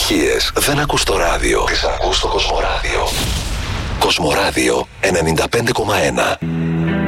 επιτυχίες δεν ακούς στο ράδιο. Τις ακούς στο Κοσμοράδιο. Κοσμοράδιο 95,1.